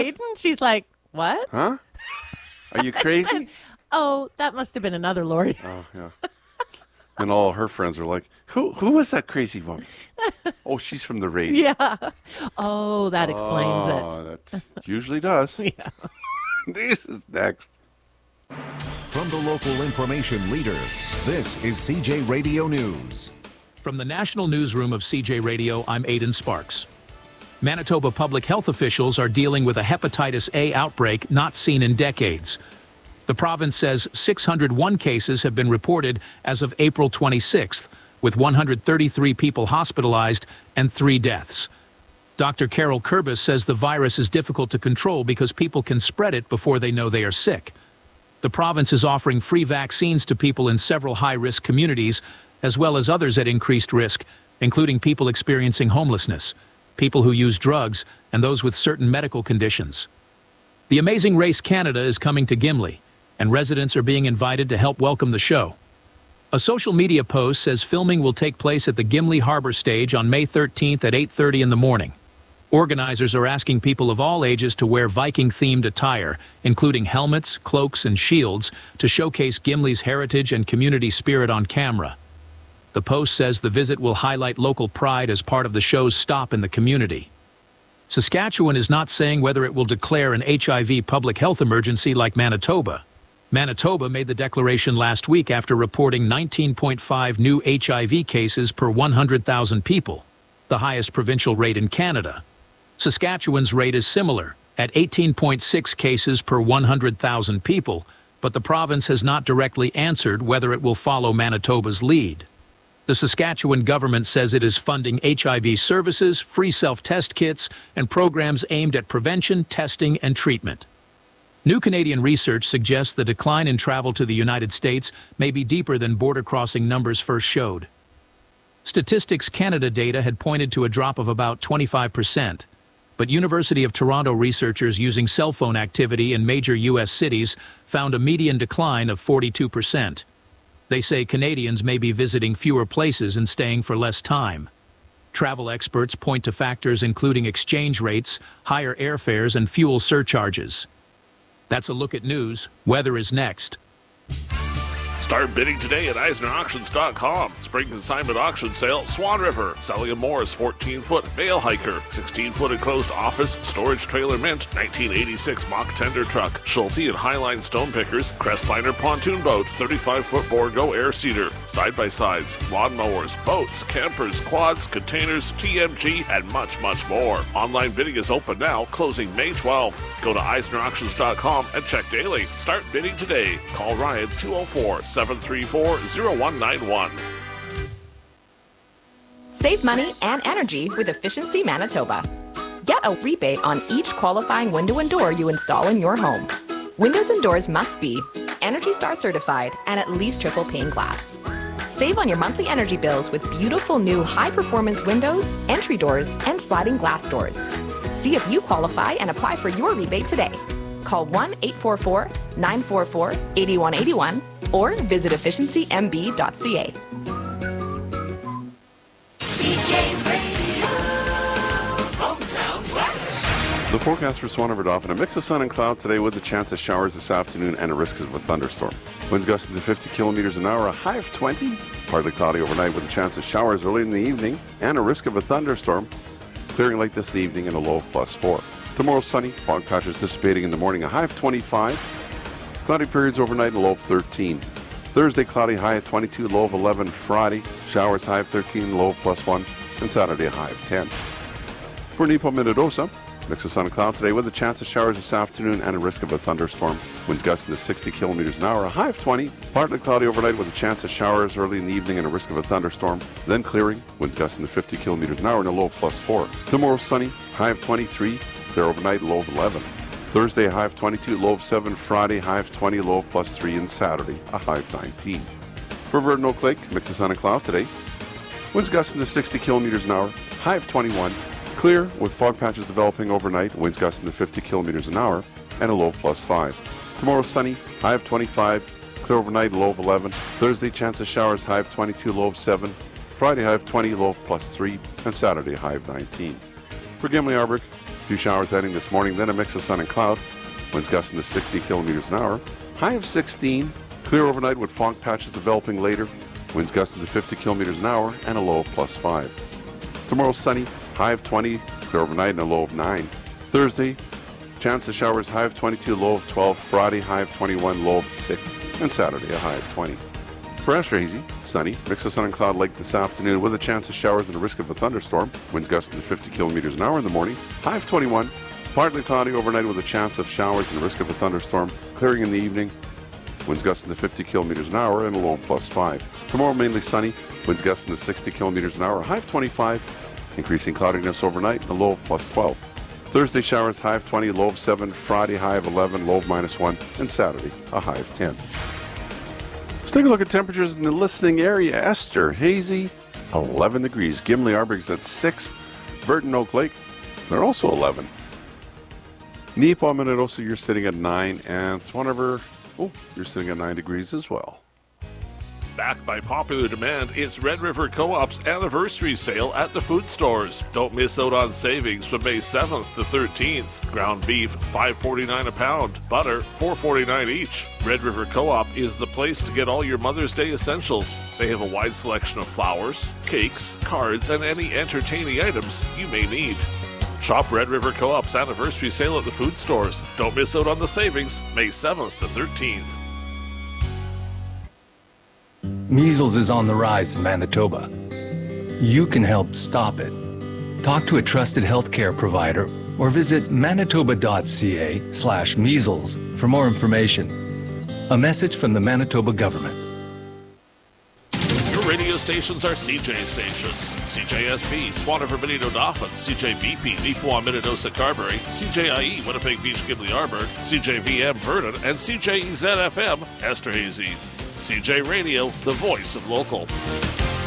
She's like, what? Huh? Are you crazy? Oh, that must have been another Lori. Oh, yeah. And all her friends were like, who was that crazy woman? Oh, she's from the radio. Yeah. Oh, that explains it. Oh, that usually does. Yeah. This is next. From the local information leader, this is CJ Radio News. From the National Newsroom of CJ Radio, I'm Aidan Sparks. Manitoba public health officials are dealing with a hepatitis A outbreak not seen in decades. The province says 601 cases have been reported as of April 26th, with 133 people hospitalized and 3 deaths. Dr. Carol Kerbis says the virus is difficult to control because people can spread it before they know they are sick. The province is offering free vaccines to people in several high-risk communities, as well as others at increased risk, including people experiencing homelessness, people who use drugs, and those with certain medical conditions. The Amazing Race Canada is coming to Gimli, and residents are being invited to help welcome the show. A social media post says filming will take place at the Gimli Harbor Stage on May 13th at 8:30 in the morning. Organizers are asking people of all ages to wear Viking-themed attire, including helmets, cloaks, and shields, to showcase Gimli's heritage and community spirit on camera. The post says the visit will highlight local pride as part of the show's stop in the community. Saskatchewan is not saying whether it will declare an HIV public health emergency like Manitoba. Manitoba made the declaration last week after reporting 19.5 new HIV cases per 100,000 people, the highest provincial rate in Canada. Saskatchewan's rate is similar, at 18.6 cases per 100,000 people, but the province has not directly answered whether it will follow Manitoba's lead. The Saskatchewan government says it is funding HIV services, free self-test kits, and programs aimed at prevention, testing, and treatment. New Canadian research suggests the decline in travel to the United States may be deeper than border crossing numbers first showed. Statistics Canada data had pointed to a drop of about 25%, but University of Toronto researchers using cell phone activity in major U.S. cities found a median decline of 42%. They say Canadians may be visiting fewer places and staying for less time. Travel experts point to factors including exchange rates, higher airfares, and fuel surcharges. That's a look at news. Weather is next. Start bidding today at EisnerAuctions.com. Spring consignment auction sale, Swan River. Selling a Morris 14-foot Vale Hiker. 16-foot enclosed office storage trailer mint. 1986 mock tender truck. Schulte and Highline stone pickers. Crestliner pontoon boat. 35-foot Borgo air seeder. Side-by-sides, lawn mowers, boats, campers, quads, containers, TMG, and much, much more. Online bidding is open now, closing May 12th. Go to EisnerAuctions.com and check daily. Start bidding today. Call Ryan 204-734-0191. Save money and energy with Efficiency Manitoba. Get a rebate on each qualifying window and door you install in your home. Windows and doors must be Energy Star certified and at least triple pane glass. Save on your monthly energy bills with beautiful new high-performance windows, entry doors, and sliding glass doors. See if you qualify and apply for your rebate today. Call 1-844-944-8181 or visit efficiencymb.ca. The forecast for Swan River Dauphin, a mix of sun and cloud today with a chance of showers this afternoon and a risk of a thunderstorm. Winds gusting to 50 kilometers an hour, a high of 20. Partly cloudy overnight with a chance of showers early in the evening and a risk of a thunderstorm. Clearing late this evening and a low of +4. Tomorrow sunny, fog patches dissipating in the morning, a high of 25. Cloudy periods overnight and a low of 13. Thursday cloudy, high of 22, low of 11. Friday showers, high of 13, low of +1. And Saturday a high of 10. For Nepo Minnedosa, mix of sun and cloud today with a chance of showers this afternoon and a risk of a thunderstorm. Winds gusting to 60 kilometers an hour, a high of 20. Partly cloudy overnight with a chance of showers early in the evening and a risk of a thunderstorm. Then clearing, winds gusting to 50 kilometers an hour and a low of +4. Tomorrow sunny, high of 23. Clear overnight, low of 11. Thursday, high of 22, low of 7. Friday, high of 20, low of +3. And Saturday, a high of 19. For Verdon Oak Lake, mix of sun and cloud today. Winds gusting to 60 kilometers an hour, high of 21. Clear with fog patches developing overnight, winds gusting to 50 kilometers an hour, and a low of +5. Tomorrow sunny, high of 25. Clear overnight, low of 11. Thursday, chance of showers, high of 22, low of 7. Friday, high of 20, low of +3. And Saturday, high of 19. For Gimli Arbic, Few showers heading this morning, then a mix of sun and cloud. Winds gusting to 60 kilometers an hour. High of 16. Clear overnight with fog patches developing later. Winds gusting to 50 kilometers an hour and a low of +5. Tomorrow sunny, high of 20. Clear overnight and a low of 9. Thursday, chance of showers, high of 22, low of 12. Friday, high of 21, low of 6. And Saturday, a high of 20. For us, hazy, sunny, mix of sun and cloud late this afternoon with a chance of showers and a risk of a thunderstorm. Winds gusting to 50 kilometers an hour in the morning. High of 21. Partly cloudy overnight with a chance of showers and a risk of a thunderstorm. Clearing in the evening. Winds gusting to 50 kilometers an hour and a low of +5. Tomorrow, mainly sunny. Winds gusting to 60 kilometers an hour. High of 25. Increasing cloudiness overnight and a low of +12. Thursday, showers, high of 20, low of 7. Friday, high of 11, low of -1. And Saturday, a high of 10. Let's take a look at temperatures in the listening area. Esther, hazy, 11 degrees. Gimli, Arborg's at 6. Burton, Oak Lake, they're also 11. Neepaw, Minnedosa, you're sitting at 9. And Swan River, you're sitting at 9 degrees as well. Backed by popular demand, it's Red River Co-op's anniversary sale at the food stores. Don't miss out on savings from May 7th to 13th. Ground beef, $5.49 a pound. Butter, $4.49 each. Red River Co-op is the place to get all your Mother's Day essentials. They have a wide selection of flowers, cakes, cards, and any entertaining items you may need. Shop Red River Co-op's anniversary sale at the food stores. Don't miss out on the savings, May 7th to 13th. Measles is on the rise in Manitoba. You can help stop it. Talk to a trusted healthcare provider or visit manitoba.ca/measles for more information. A message from the Manitoba government. Your radio stations are CJ stations. CJSP, Swan River, Benito, Dauphin, CJBP, Neepaw, Minnedosa, Carberry, CJIE, Winnipeg Beach, Gimli, Arborg, CJVM, Vernon, and CJEZ-FM, Esterhazy. CJ Radio, the voice of local.